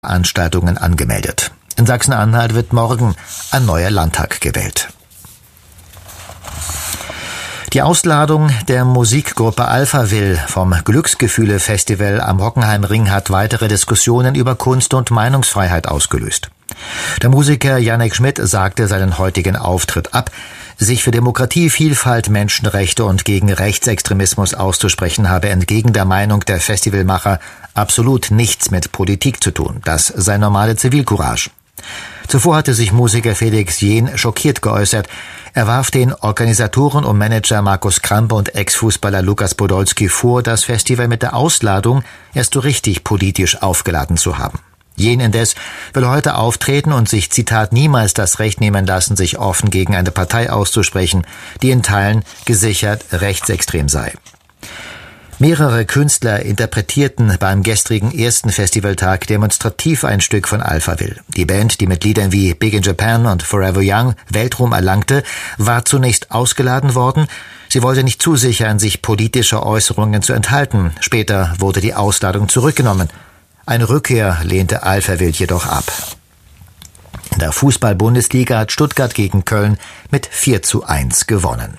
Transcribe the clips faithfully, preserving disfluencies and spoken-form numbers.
Veranstaltungen angemeldet. In Sachsen-Anhalt wird morgen ein neuer Landtag gewählt. Die Ausladung der Musikgruppe Alphaville vom Glücksgefühle-Festival am Hockenheimring hat weitere Diskussionen über Kunst- und Meinungsfreiheit ausgelöst. Der Musiker Jannik Schmidt sagte seinen heutigen Auftritt ab. Sich für Demokratie, Vielfalt, Menschenrechte und gegen Rechtsextremismus auszusprechen habe entgegen der Meinung der Festivalmacher absolut nichts mit Politik zu tun. Das sei normale Zivilcourage. Zuvor hatte sich Musiker Felix Jähn schockiert geäußert. Er warf den Organisatoren und Manager Markus Krampe und Ex-Fußballer Lukas Podolski vor, das Festival mit der Ausladung erst so richtig politisch aufgeladen zu haben. Jähn indes will heute auftreten und sich, Zitat, niemals das Recht nehmen lassen, sich offen gegen eine Partei auszusprechen, die in Teilen gesichert rechtsextrem sei. Mehrere Künstler interpretierten beim gestrigen ersten Festivaltag demonstrativ ein Stück von Alphaville. Die Band, die mit Liedern wie Big in Japan und Forever Young Weltruhm erlangte, war zunächst ausgeladen worden. Sie wollte nicht zusichern, sich politischer Äußerungen zu enthalten. Später wurde die Ausladung zurückgenommen. Eine Rückkehr lehnte Alphaville jedoch ab. In der Fußball-Bundesliga hat Stuttgart gegen Köln mit vier zu eins gewonnen.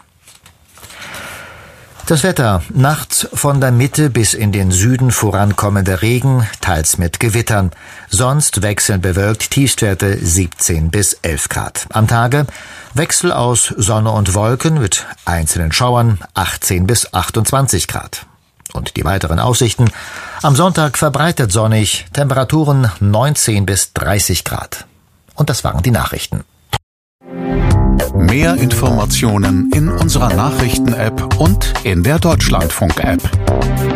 Das Wetter. Nachts von der Mitte bis in den Süden vorankommender Regen, teils mit Gewittern. Sonst wechselnd bewölkt, Tiefstwerte siebzehn bis elf Grad. Am Tage Wechsel aus Sonne und Wolken mit einzelnen Schauern, achtzehn bis achtundzwanzig Grad. Und die weiteren Aussichten. Am Sonntag verbreitet sonnig, Temperaturen neunzehn bis dreißig Grad. Und das waren die Nachrichten. Mehr Informationen in unserer Nachrichten-App und in der Deutschlandfunk-App.